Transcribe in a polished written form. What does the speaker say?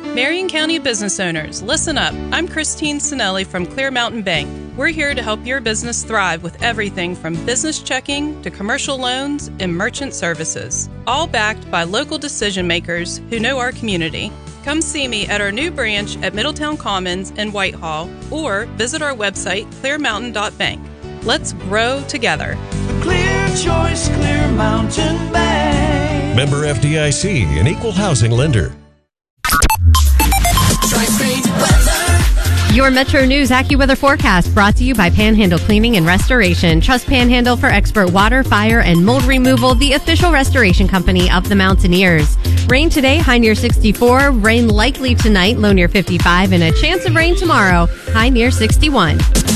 Marion County business owners, listen up. I'm Christine Sinelli from Clear Mountain Bank. We're here to help your business thrive with everything from business checking to commercial loans and merchant services, all backed by local decision makers who know our community. Come see me at our new branch at Middletown Commons in Whitehall or visit our website, clearmountain.bank. Let's grow together. The clear choice, Clear Mountain Bank. Member FDIC, an equal housing lender. Your Metro News AccuWeather forecast brought to you by Panhandle Cleaning and Restoration. Trust Panhandle for expert water, fire, and mold removal, the official restoration company of the Mountaineers. Rain today, high near 64. Rain likely tonight, low near 55. And a chance of rain tomorrow, high near 61.